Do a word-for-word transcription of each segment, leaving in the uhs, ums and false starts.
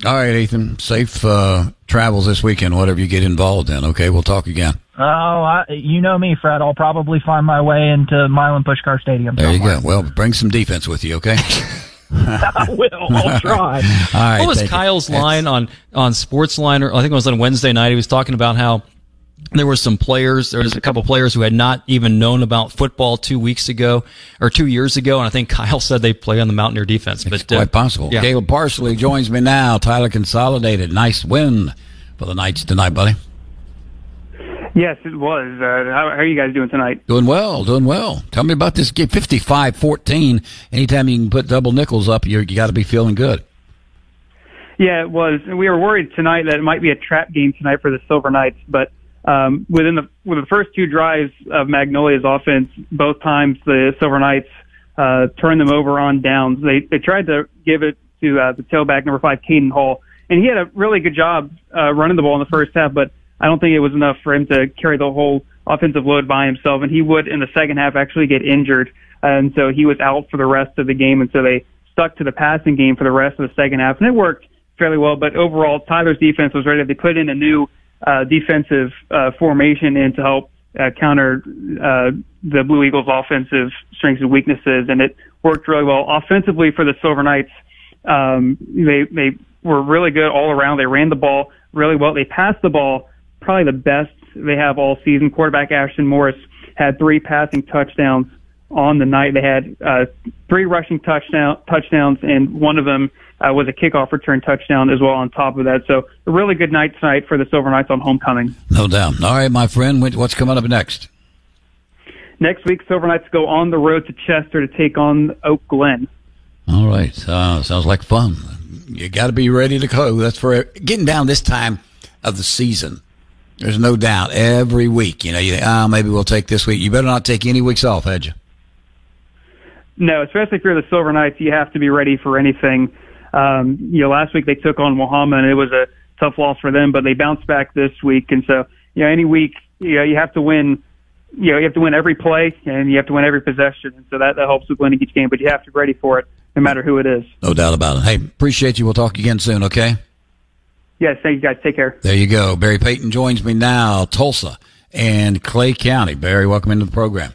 All right, Ethan. Safe uh, travels this weekend, whatever you get involved in. Okay, we'll talk again. Oh, I, you know me, Fred. I'll probably find my way into Milan Puskar Stadium. There somewhere. you go. Well, bring some defense with you, okay? I will. I'll try. All right. What was Kyle's line on, on Sportsline? Or I think it was on Wednesday night. He was talking about how there were some players, there was a couple players who had not even known about football two weeks ago or two years ago, and I think Kyle said they play on the Mountaineer defense. It's but, uh, quite possible. Yeah. Caleb Parsley joins me now. Tyler Consolidated. Nice win for the Knights tonight, buddy. Yes, it was. Uh, how, how are you guys doing tonight? Doing well, doing well. Tell me about this game. fifty-five fourteen. Anytime you can put double nickels up, you're, you got to be feeling good. Yeah, it was. We were worried tonight that it might be a trap game tonight for the Silver Knights, but um, within the with the first two drives of Magnolia's offense, both times the Silver Knights uh, turned them over on downs. They they tried to give it to uh, the tailback number five, Caden Hall, and he had a really good job uh, running the ball in the first half, but I don't think it was enough for him to carry the whole offensive load by himself, and he would in the second half actually get injured, and so he was out for the rest of the game, and so they stuck to the passing game for the rest of the second half, and it worked fairly well. But overall, Tyler's defense was ready. They put in a new uh, defensive uh, formation in to help uh, counter uh, the Blue Eagles' offensive strengths and weaknesses, and it worked really well. Offensively for the Silver Knights, um, they they were really good all around. They ran the ball really well. They passed the ball probably the best they have all season. Quarterback Ashton Morris had three passing touchdowns on the night. They had uh, three rushing touchdown touchdowns, and one of them uh, was a kickoff return touchdown as well on top of that. So a really good night tonight for the Silver Knights on homecoming. No doubt. All right, my friend, what's coming up next? Next week, Silver Knights go on the road to Chester to take on Oak Glen. All right. Uh, sounds like fun. You got to be ready to go. That's for getting down this time of the season. There's no doubt every week, you know, you think, oh, maybe we'll take this week. You better not take any weeks off, had you? No, especially if you're the Silver Knights, you have to be ready for anything. Um, you know, last week they took on Wahama, and it was a tough loss for them, but they bounced back this week. And so, you know, any week, you know, you have to win, you know, you have to win every play, and you have to win every possession. And so that, that helps with winning each game, but you have to be ready for it, no matter who it is. No doubt about it. Hey, appreciate you. We'll talk again soon, okay? Yes, thank you, guys. Take care. There you go. Barry Payton joins me now, Tulsa and Clay County. Barry, welcome into the program.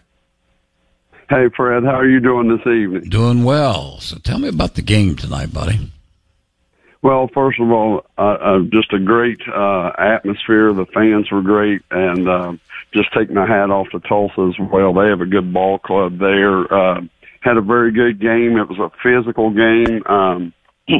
Hey, Fred, how are you doing this evening? Doing well. So tell me about the game tonight, buddy. Well, first of all, uh, uh, just a great uh, atmosphere. The fans were great, and uh, just take my hat off to Tulsa as well. They have a good ball club there. Uh, had a very good game. It was a physical game. Um,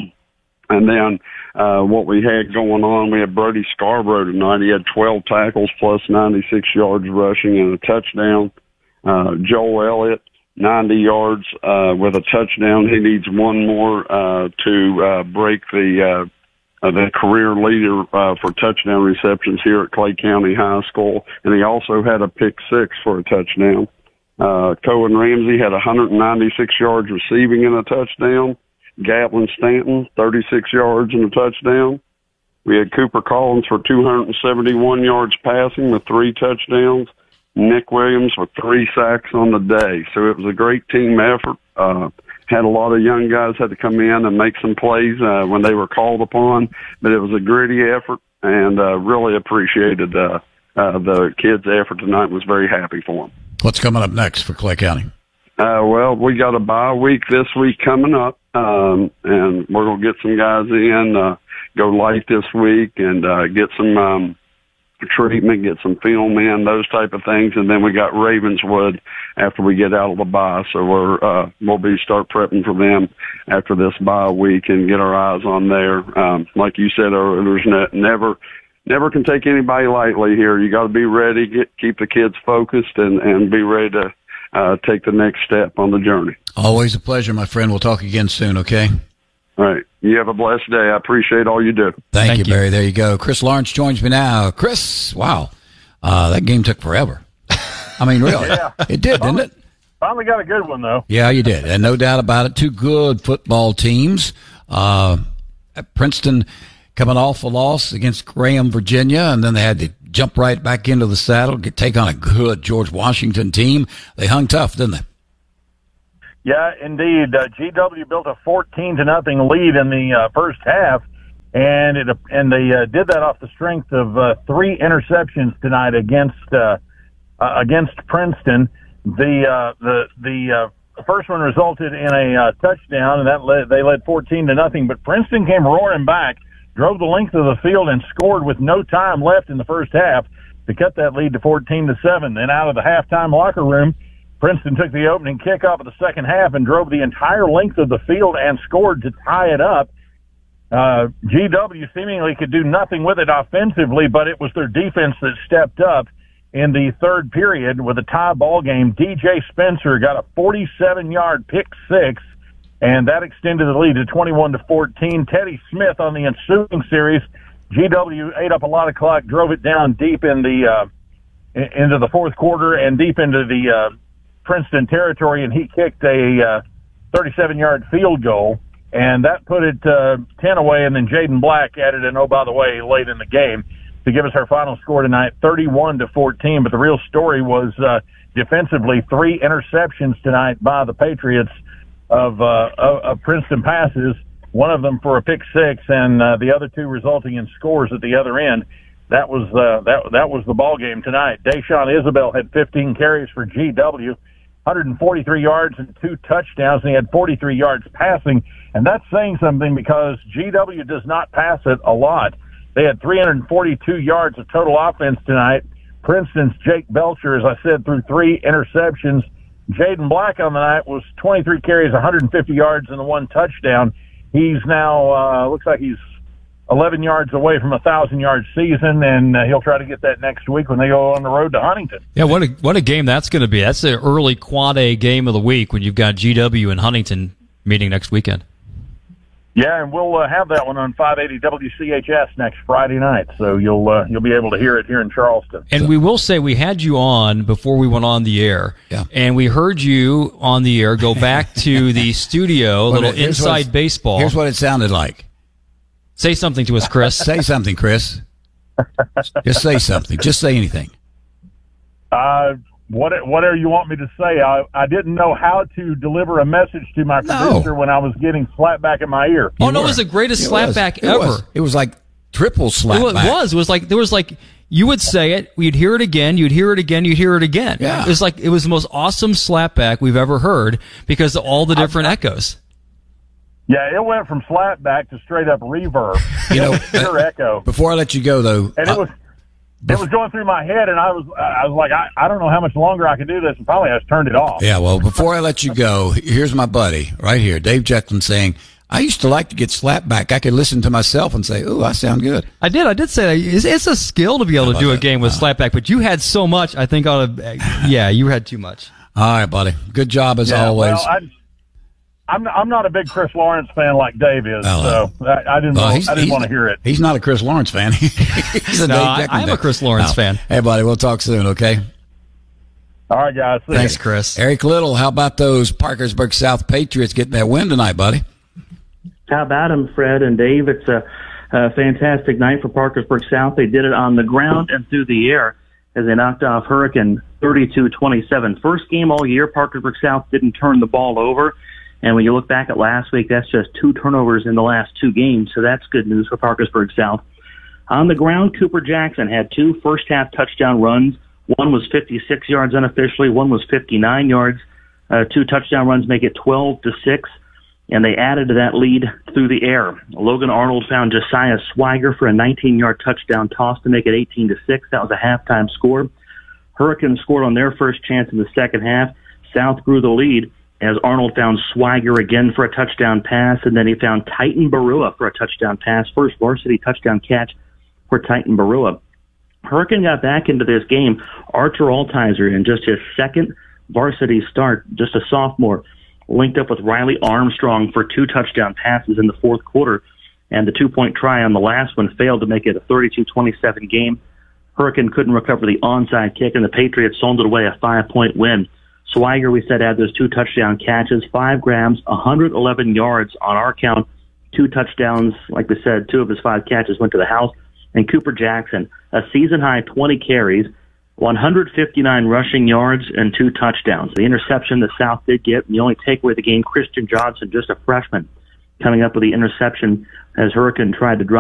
and then uh, what we had going on, we had Brody Scarborough tonight. He had twelve tackles plus ninety-six yards rushing and a touchdown. Uh, Joel Elliott, ninety yards uh, with a touchdown. He needs one more uh, to uh, break the uh, uh, the career leader uh, for touchdown receptions here at Clay County High School. And he also had a pick six for a touchdown. Uh, Cohen Ramsey had one hundred ninety-six yards receiving and a touchdown. Gatlin Stanton, thirty-six yards and a touchdown. We had Cooper Collins for two hundred seventy-one yards passing with three touchdowns. Nick Williams with three sacks on the day. So it was a great team effort. Uh, had a lot of young guys had to come in and make some plays uh, when they were called upon, but it was a gritty effort, and uh, really appreciated uh, uh, the kids' effort tonight. Was very happy for them. What's coming up next for Clay County? Uh, well, we got a bye week this week coming up, um, and we're going to get some guys in, uh, go light this week, and uh, get some um, treatment, get some film in, those type of things, and then we got Ravenswood after we get out of the bye. So we're uh, we'll be start prepping for them after this bye week and get our eyes on there. Um, like you said earlier, there's ne- never never can take anybody lightly here. You got to be ready, get, keep the kids focused, and and be ready to uh, take the next step on the journey. Always a pleasure, my friend. We'll talk again soon. Okay. All right. You have a blessed day. I appreciate all you do. Thank, Thank you, you, Barry. There you go. Chris Lawrence joins me now. Chris, wow. Uh, that game took forever. I mean, really. Yeah. It did, finally, didn't it? Finally got a good one, though. Yeah, you did. And no doubt about it. Two good football teams. Uh, Princeton coming off a loss against Graham, Virginia, and then they had to jump right back into the saddle, get, take on a good George Washington team. They hung tough, didn't they? Yeah, indeed. Uh, G W built a fourteen to nothing lead in the uh, first half, and it and they uh, did that off the strength of uh, three interceptions tonight against uh, uh, against Princeton. The uh, the the uh, The first one resulted in a uh, touchdown, and that led, they led fourteen to nothing. But Princeton came roaring back, drove the length of the field, and scored with no time left in the first half to cut that lead to fourteen to seven. Then out of the halftime locker room, Princeton took the opening kickoff of the second half and drove the entire length of the field and scored to tie it up. Uh, G W seemingly could do nothing with it offensively, but it was their defense that stepped up. In the third period, with a tie ball game, D J Spencer got a forty-seven-yard pick six, and that extended the lead to twenty-one to fourteen. Teddy Smith on the ensuing series, G W ate up a lot of clock, drove it down deep in the uh, into the fourth quarter and deep into the uh, Princeton territory, and he kicked a uh, thirty-seven-yard field goal, and that put it uh, ten away. And then Jaden Black added an oh by the way late in the game to give us our final score tonight, thirty-one to fourteen. But the real story was uh, defensively, three interceptions tonight by the Patriots of, uh, of, of Princeton passes, one of them for a pick six, and uh, the other two resulting in scores at the other end. That was uh, that that was the ball game tonight. Deshaun Isabel had fifteen carries for G W, one hundred forty-three yards and two touchdowns, and he had forty-three yards passing. And that's saying something because G W does not pass it a lot. They had three hundred forty-two yards of total offense tonight. Princeton's Jake Belcher, as I said, threw three interceptions. Jaden Black on the night was twenty-three carries, one hundred fifty yards, and the one touchdown. He's now, uh, looks like he's eleven yards away from a thousand-yard season, and uh, he'll try to get that next week when they go on the road to Huntington. Yeah, what a, what a game that's going to be. That's the early Quad A game of the week when you've got G W and Huntington meeting next weekend. Yeah, and we'll uh, have that one on five eighty W C H S next Friday night, so you'll uh, you'll be able to hear it here in Charleston. And so. we will say we had you on before we went on the air, yeah. and we heard you on the air go back to the studio, a well, little inside baseball. Here's what it sounded like. Say something to us, Chris. Say something, Chris. Just say something. Just say anything. Uh, what, whatever you want me to say. I, I didn't know how to deliver a message to my producer no. when I was getting slapped back in my ear. Oh, You no, were. it was the greatest It slapback was. It ever. Was. It was like triple slapback. It was, it was. It was like, there was like, you would say it, you'd hear it again, you'd hear it again, you'd hear it again. Yeah. It was like, it was the most awesome slapback we've ever heard because of all the different I, echoes. Yeah, it went from slapback to straight up reverb. You know, pure uh, echo. Before I let you go, though, and it was it was going through my head, and I was I was like, I, I don't know how much longer I can do this, and finally I just turned it off. Yeah, well, before I let you go, here's my buddy right here, Dave Jetlin, saying, I used to like to get slapped back. I could listen to myself and say, "Ooh, I sound good." I did. I did say that. It's, it's a skill to be able to do a game with slapback, but you had so much. I think, out of, yeah, you had too much. All right, buddy. Good job as yeah, always. Well, I, I'm I'm not a big Chris Lawrence fan like Dave is, oh, so I, I didn't well, want, I didn't want to hear it. He's not a Chris Lawrence fan. He's a no, Dave I, Jetlin I am fan. a Chris Lawrence no. fan. Hey, buddy, we'll talk soon. Okay. All right, guys. See Thanks, you. Chris. Eric Little, how about those Parkersburg South Patriots getting that win tonight, buddy? How about them, Fred and Dave? It's a, a fantastic night for Parkersburg South. They did it on the ground and through the air as they knocked off Hurricane thirty-two twenty-seven. First game all year, Parkersburg South didn't turn the ball over. And when you look back at last week, that's just two turnovers in the last two games. So that's good news for Parkersburg South. On the ground, Cooper Jackson had two first-half touchdown runs. One was fifty-six yards unofficially. One was fifty-nine yards. Uh, two touchdown runs make it twelve to six. And they added to that lead through the air. Logan Arnold found Josiah Swiger for a nineteen-yard touchdown toss to make it eighteen to six. That was a halftime score. Hurricanes scored on their first chance in the second half. South grew the lead as Arnold found Swiger again for a touchdown pass, and then he found Titan Barua for a touchdown pass. First varsity touchdown catch for Titan Barua. Hurricane got back into this game. Archer Altizer, in just his second varsity start, just a sophomore, linked up with Riley Armstrong for two touchdown passes in the fourth quarter, and the two-point try on the last one failed to make it a thirty-two twenty-seven game. Hurricane couldn't recover the onside kick, and the Patriots sold away a five-point win. Swiger, we said, had those two touchdown catches, five grams, one hundred eleven yards on our count, two touchdowns. Like we said, two of his five catches went to the house. And Cooper Jackson, a season-high twenty carries, one hundred fifty-nine rushing yards, and two touchdowns. The interception that South did get, and the only takeaway of the game, Christian Johnson, just a freshman, coming up with the interception as Hurricane tried to drive